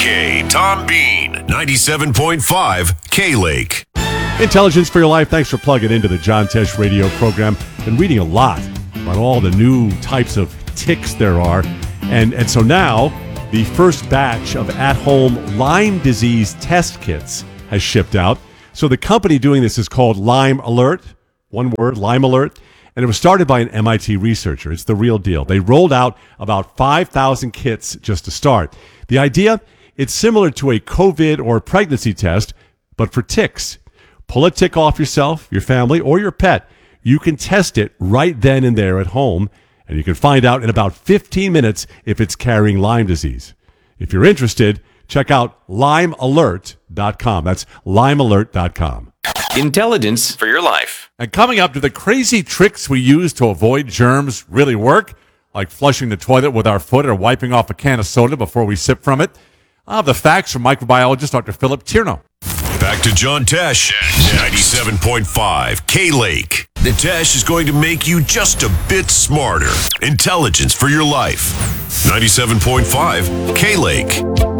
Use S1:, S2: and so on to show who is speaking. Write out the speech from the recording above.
S1: K. Tom Bean, 97.5 K-Lake.
S2: Intelligence for Your Life. Thanks for plugging into the John Tesh radio program. Been reading a lot about all the new types of ticks there are. And so now the first batch of at-home Lyme disease test kits has shipped out. So the company doing this is called Lyme Alert. One word, Lyme Alert. And it was started by an MIT researcher. It's the real deal. They rolled out about 5,000 kits just to start. The idea, it's similar to a COVID or pregnancy test, but for ticks. Pull a tick off yourself, your family, or your pet. You can test it right then and there at home, and you can find out in about 15 minutes if it's carrying Lyme disease. If you're interested, check out LymeAlert.com. That's LymeAlert.com.
S3: Intelligence for your life.
S2: And coming up, do the crazy tricks we use to avoid germs really work? Like flushing the toilet with our foot or wiping off a can of soda before we sip from it? I'll have the facts from microbiologist Dr. Philip Tierno.
S1: Back to John Tesh, 97.5 K-Lake. The Tesh is going to make you just a bit smarter. Intelligence for your life. 97.5 K-Lake.